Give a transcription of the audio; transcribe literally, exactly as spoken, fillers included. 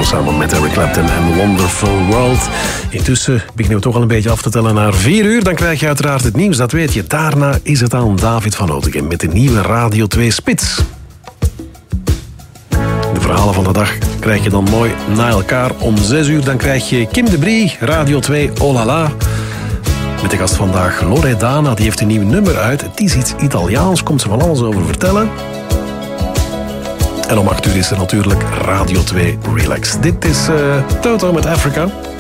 samen met Eric Clapton en Wonderful World. Intussen beginnen we toch al een beetje af te tellen naar vier uur. Dan krijg je uiteraard het nieuws, dat weet je. Daarna is het aan David van Oudegem met de nieuwe Radio twee Spits. De verhalen van de dag krijg je dan mooi na elkaar. Om zes uur dan krijg je Kim de Brie, Radio twee Oh La La. Met de gast vandaag Loredana, die heeft een nieuw nummer uit. Het is iets Italiaans, komt ze van alles over vertellen. En om acht uur is er natuurlijk Radio twee Relax. Dit is uh, Toto met Africa.